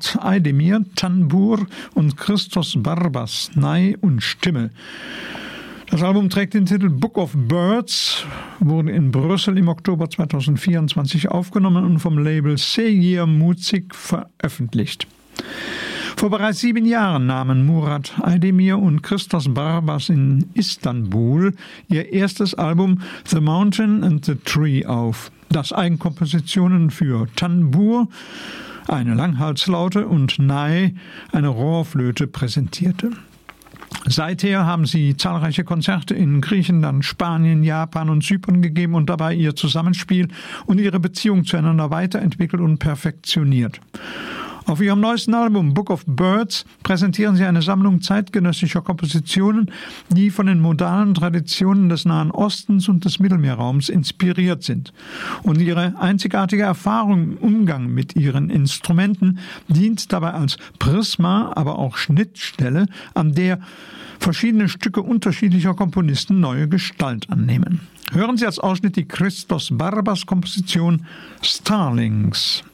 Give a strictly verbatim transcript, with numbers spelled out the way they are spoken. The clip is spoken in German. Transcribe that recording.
Murat Aydemir, Tanbur und Christos Barbas, Ney und Stimme. Das Album trägt den Titel Book of Birds, wurde in Brüssel im Oktober zweitausendvierundzwanzig aufgenommen und vom Label Seyir Muzik veröffentlicht. Vor bereits sieben Jahren nahmen Murat Aydemir und Christos Barbas in Istanbul ihr erstes Album The Mountain and the Tree auf, das Eigenkompositionen für Tanbur, eine Langhalslaute, und Ney, eine Rohrflöte, präsentierte. Seither haben sie zahlreiche Konzerte in Griechenland, Spanien, Japan und Zypern gegeben und dabei ihr Zusammenspiel und ihre Beziehung zueinander weiterentwickelt und perfektioniert. Auf ihrem neuesten Album Book of Birds präsentieren sie eine Sammlung zeitgenössischer Kompositionen, die von den modalen Traditionen des Nahen Ostens und des Mittelmeerraums inspiriert sind. Und ihre einzigartige Erfahrung im Umgang mit ihren Instrumenten dient dabei als Prisma, aber auch Schnittstelle, an der verschiedene Stücke unterschiedlicher Komponisten neue Gestalt annehmen. Hören Sie als Ausschnitt die Christos Barbas Komposition Starlings.